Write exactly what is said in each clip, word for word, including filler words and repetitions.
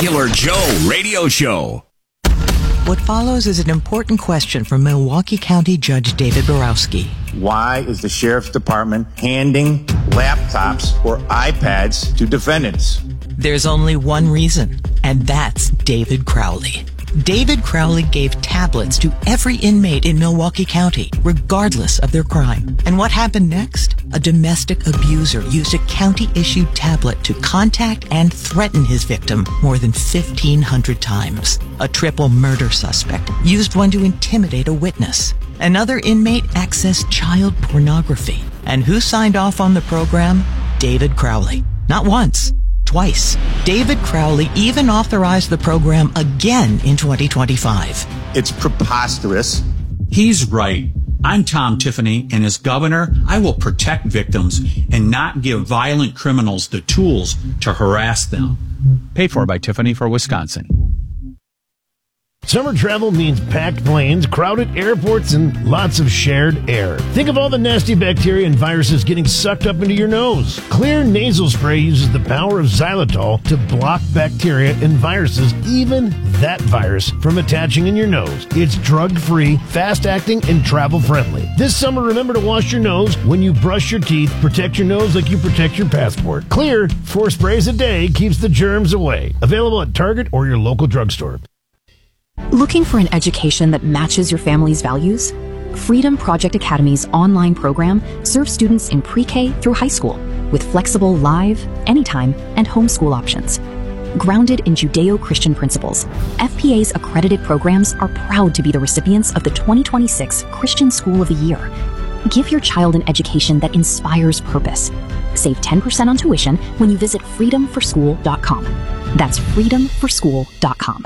Regular Joe Radio Show. What follows is an important question from Milwaukee County Judge David Borowski. Why is the Sheriff's Department handing laptops or iPads to defendants? There's only one reason, and that's David Crowley. David Crowley gave tablets to every inmate in Milwaukee County, regardless of their crime. And what happened next? A domestic abuser used a county-issued tablet to contact and threaten his victim more than fifteen hundred times. A triple murder suspect used one to intimidate a witness. Another inmate accessed child pornography. And who signed off on the program? David Crowley. Not once. Twice. David Crowley even authorized the program again in twenty twenty-five. It's preposterous. He's right. I'm Tom Tiffany, and as governor, I will protect victims and not give violent criminals the tools to harass them. Paid for by Tiffany for Wisconsin. Summer travel means packed planes, crowded airports, and lots of shared air. Think of all the nasty bacteria and viruses getting sucked up into your nose. Clear nasal spray uses the power of xylitol to block bacteria and viruses, even that virus, from attaching in your nose. It's drug-free, fast-acting, and travel-friendly. This summer, remember to wash your nose when you brush your teeth. Protect your nose like you protect your passport. Clear, four sprays a day keeps the germs away. Available at Target or your local drugstore. Looking for an education that matches your family's values? Freedom Project Academy's online program serves students in pre-K through high school with flexible live, anytime, and homeschool options. Grounded in Judeo-Christian principles, F P A's accredited programs are proud to be the recipients of the twenty twenty-six Christian School of the Year. Give your child an education that inspires purpose. Save ten percent on tuition when you visit freedom for school dot com. That's freedom for school dot com.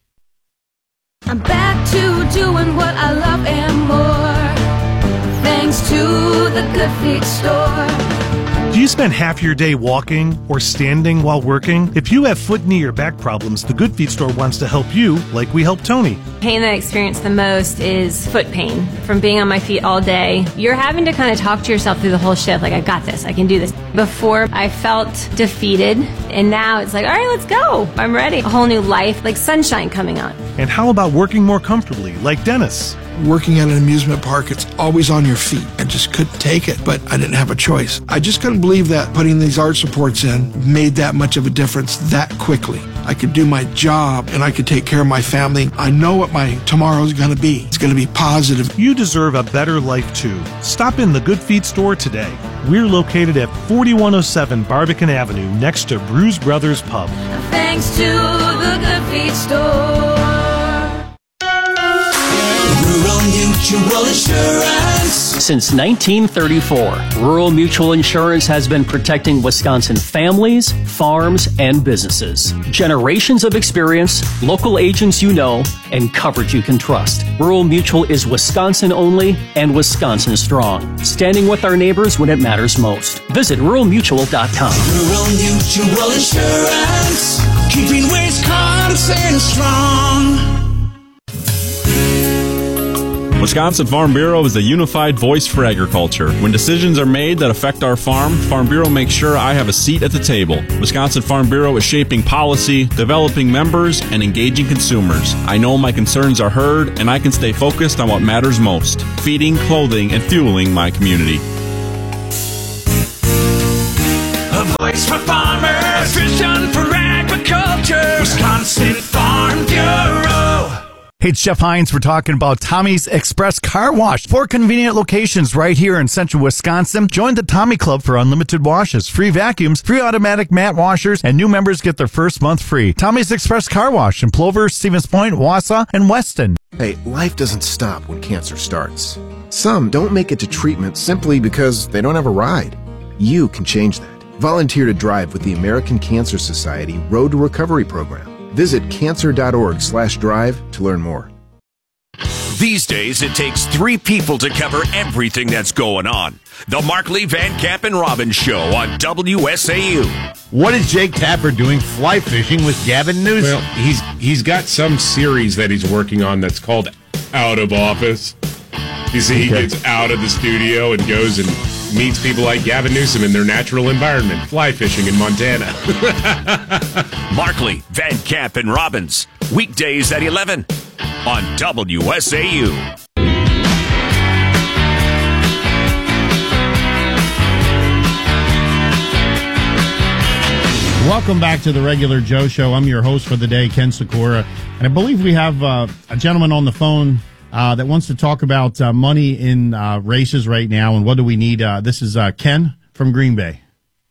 I'm back to doing what I love and more, thanks to the Good Feet store. Do you spend half your day walking or standing while working? If you have foot, knee, or back problems, the Good Feet store wants to help you like we help Tony. Pain that I experience the most is foot pain from being on my feet all day. You're having to kind of talk to yourself through the whole shift, like, I got this, I can do this. Before, I felt defeated, and now it's like, all right, let's go. I'm ready. A whole new life, like sunshine coming on. And how about working more comfortably, like Dennis? Working at an amusement park, it's always on your feet. I just couldn't take it, but I didn't have a choice. I just couldn't believe that putting these arch supports in made that much of a difference that quickly. I could do my job and I could take care of my family. I know what my tomorrow's going to be. It's going to be positive. You deserve a better life too. Stop in the Good Feet store today. We're located at forty-one oh seven Barbican Avenue next to Bruise Brothers Pub. Thanks to the Good Feet store. Rural Mutual Insurance. Since nineteen thirty-four, Rural Mutual Insurance has been protecting Wisconsin families, farms, and businesses. Generations of experience, local agents you know, and coverage you can trust. Rural Mutual is Wisconsin only and Wisconsin strong, standing with our neighbors when it matters most. Visit rural mutual dot com. Rural Mutual Insurance, keeping Wisconsin strong. Wisconsin Farm Bureau is a unified voice for agriculture. When decisions are made that affect our farm, Farm Bureau makes sure I have a seat at the table. Wisconsin Farm Bureau is shaping policy, developing members, and engaging consumers. I know my concerns are heard, and I can stay focused on what matters most: feeding, clothing, and fueling my community. A voice for farmers, vision for agriculture. Wisconsin Farm Bureau. Hey, it's Jeff Hines. We're talking about Tommy's Express Car Wash. Four convenient locations right here in central Wisconsin. Join the Tommy Club for unlimited washes, free vacuums, free automatic mat washers, and new members get their first month free. Tommy's Express Car Wash in Plover, Stevens Point, Wausau, and Weston. Hey, life doesn't stop when cancer starts. Some don't make it to treatment simply because they don't have a ride. You can change that. Volunteer to drive with the American Cancer Society Road to Recovery program. Visit cancer.org slash drive to learn more. These days, it takes three people to cover everything that's going on. The Markley, Van Camp, and Robbins Show on W S A U. What is Jake Tapper doing fly fishing with Gavin Newsom? Well, he's he's got some series that he's working on that's called Out of Office. You see, he okay. gets out of the studio and goes and meets people like Gavin Newsom in their natural environment, fly fishing in Montana. Markley, Van Camp, and Robbins. Weekdays at eleven on W S A U. Welcome back to the Regular Joe Show. I'm your host for the day, Ken Sikora. And I believe we have uh, a gentleman on the phone uh, that wants to talk about uh, money in uh, races right now and what do we need. Uh, this is uh, Ken from Green Bay.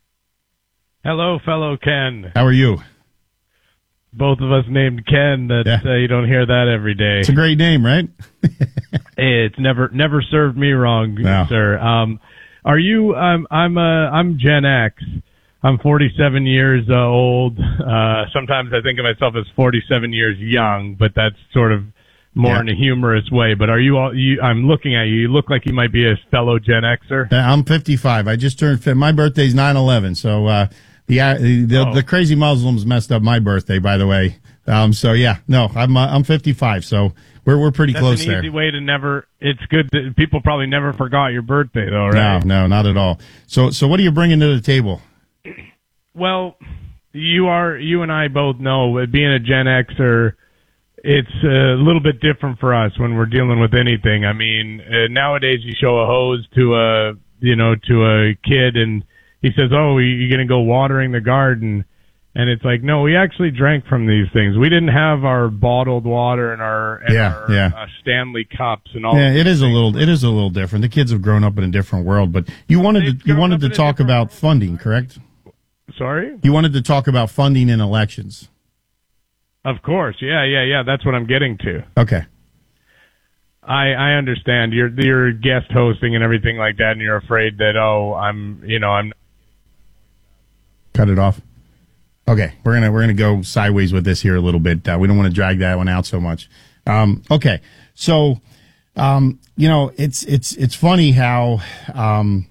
Hello, fellow Ken. How are you? Both of us named Ken. That Yeah. uh, you don't hear that every day. It's a great name, right? It's never never served me wrong, No. sir. Um, are you? Um, I'm uh, I'm Gen X. I'm forty-seven years uh, old. Uh, sometimes I think of myself as forty-seven years young, but that's sort of more Yeah. in a humorous way. But are you all? You, I'm looking at you. You look like you might be a fellow Gen Xer. Uh, I'm fifty-five. I just turned fifty. My birthday's nine eleven, so uh, the, uh, the Oh. the crazy Muslims messed up my birthday, by the way. Um, so yeah, no, I'm uh, I'm fifty-five, so we're we're pretty That's close an there. easy way to never. It's good that people probably never forgot your birthday, though, right? No, no, not at all. So so what are you bringing to the table? Well, you are. You and I both know that being a Gen Xer, it's a little bit different for us when we're dealing with anything. I mean, uh, nowadays you show a hose to a, you know, to a kid, and he says, "Oh, you're going to go watering the garden," and it's like, no, we actually drank from these things. We didn't have our bottled water and our, and Yeah, our yeah. Uh, Stanley cups and all. Yeah, of it these is a things. little it is a little different. The kids have grown up in a different world, but you wanted to you wanted to talk about funding, correct? Sorry? You wanted to talk about funding in elections. Of course, yeah, yeah, yeah. That's what I'm getting to. Okay. I I understand you're you're guest hosting and everything like that, and you're afraid that oh I'm you know I'm Cut it off. Okay, we're gonna we're gonna go sideways with this here a little bit. Uh, we don't want to drag that one out so much. Um, okay, so um, you know it's it's it's funny how um,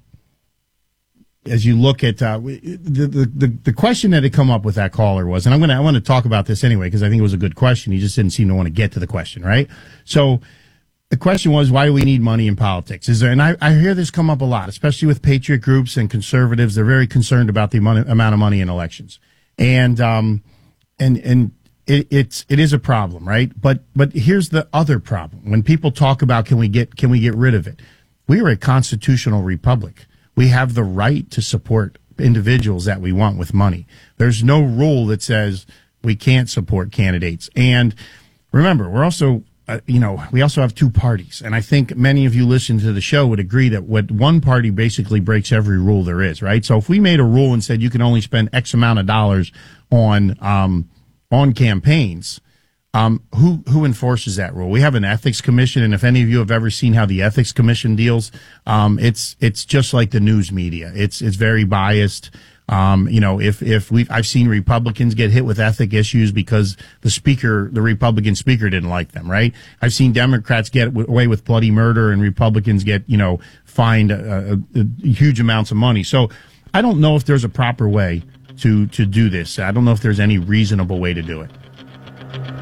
as you look at uh, the, the the the question that had come up with that caller was, and I'm gonna I want to talk about this anyway because I think it was a good question. He just didn't seem to want to get to the question, right? So. The question was, why do we need money in politics? Is there, and I, I hear this come up a lot, especially with patriot groups and conservatives. They're very concerned about the amount, amount of money in elections, and um, and and it, it's it is a problem, right? But but here's the other problem: when people talk about can we get can we get rid of it? We are a constitutional republic. We have the right to support individuals that we want with money. There's no rule that says we can't support candidates. And remember, we're also Uh, you know, we also have two parties, and I think many of you listening to the show would agree that what one party basically breaks every rule there is, right? So if we made a rule and said you can only spend X amount of dollars on um, on campaigns, um, who who enforces that rule? We have an ethics commission, and if any of you have ever seen how the ethics commission deals, um, it's it's just like the news media. It's it's very biased. Um, you know, if, if we, I've seen Republicans get hit with ethic issues because the speaker, the Republican speaker didn't like them, right? I've seen Democrats get away with bloody murder and Republicans get, you know, fined uh, uh, huge amounts of money. So I don't know if there's a proper way to, to do this. I don't know if there's any reasonable way to do it.